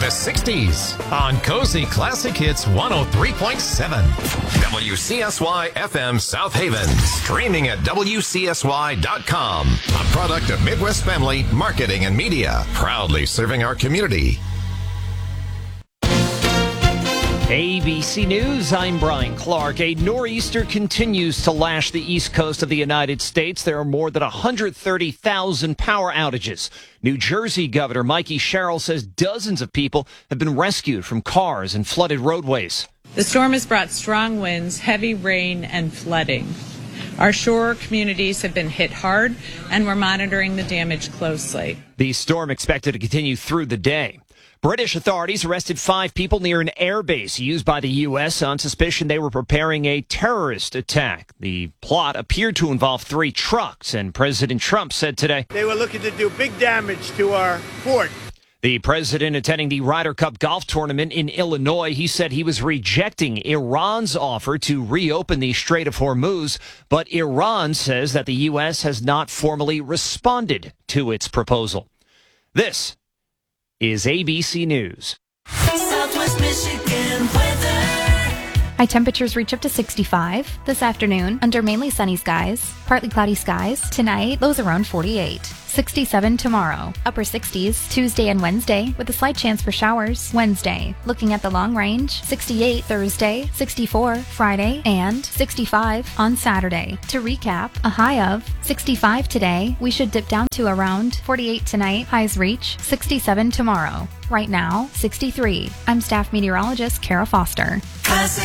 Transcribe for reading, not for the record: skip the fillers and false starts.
the 60s on Cozy Classic Hits 103.7. WCSY FM South Haven. Streaming at WCSY.com. A product of Midwest Family Marketing and Media. Proudly serving our community. ABC News, I'm Brian Clark. A nor'easter continues to lash the east coast of the United States. There are more than 130,000 power outages. New Jersey Governor Mikey Sherrill says dozens of people have been rescued from cars and flooded roadways. The storm has brought strong winds, heavy rain, and flooding. Our shore communities have been hit hard, and we're monitoring the damage closely. The storm expected to continue through the day. British authorities arrested 5 people near an airbase used by the U.S. on suspicion they were preparing a terrorist attack. The plot appeared to involve 3 trucks, and President Trump said today they were looking to do big damage to our fort. The president attending the Ryder Cup golf tournament in Illinois, he said he was rejecting Iran's offer to reopen the Strait of Hormuz, but Iran says that the U.S. has not formally responded to its proposal. This is ABC News. Southwest Michigan weather. High temperatures reach up to 65 this afternoon under mainly sunny skies, partly cloudy skies. Tonight, lows around 48. 67 tomorrow. Upper 60s Tuesday and Wednesday with a slight chance for showers. Wednesday, looking at the long range, 68 Thursday, 64 Friday, and 65 on Saturday. To recap, a high of 65 today. We should dip down to around 48 tonight. Highs reach 67 tomorrow. Right now, 63. I'm staff meteorologist Kara Foster. Classic